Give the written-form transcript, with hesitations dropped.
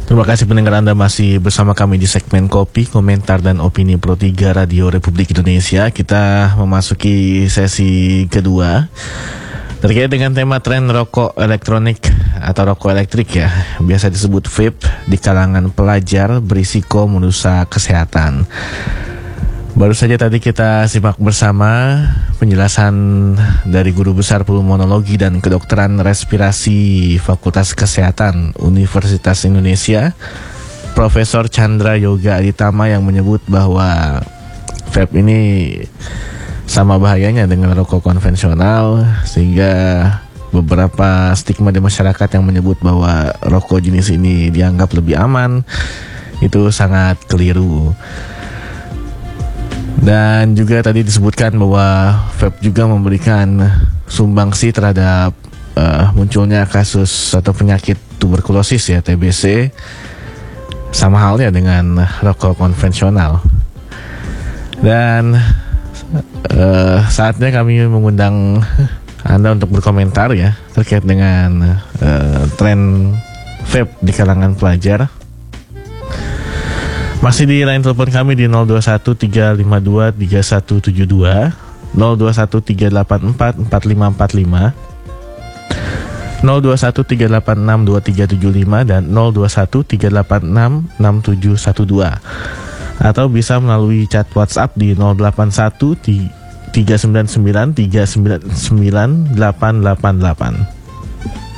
Terima kasih pendengar Anda masih bersama kami di segmen Kopi, Komentar dan Opini Pro 3 Radio Republik Indonesia. Kita memasuki sesi kedua terkait dengan tema tren rokok elektronik atau rokok elektrik ya, biasa disebut vape di kalangan pelajar berisiko merusak kesehatan. Baru saja tadi kita simak bersama penjelasan dari Guru Besar Pulmonologi dan Kedokteran Respirasi Fakultas Kesehatan Universitas Indonesia, Profesor Chandra Yoga Aditama, yang menyebut bahwa vape ini sama bahayanya dengan rokok konvensional, sehingga beberapa stigma di masyarakat yang menyebut bahwa rokok jenis ini dianggap lebih aman itu sangat keliru. Dan juga tadi disebutkan bahwa vape juga memberikan sumbangsi terhadap munculnya kasus atau penyakit tuberkulosis ya, TBC, sama halnya dengan rokok konvensional. Dan saatnya kami mengundang Anda untuk berkomentar ya terkait dengan tren vape di kalangan pelajar. Masih di line telepon kami di 0213523172, 0213844545, 0213862375 dan 0213866712, atau bisa melalui chat WhatsApp di 081 399 399 888.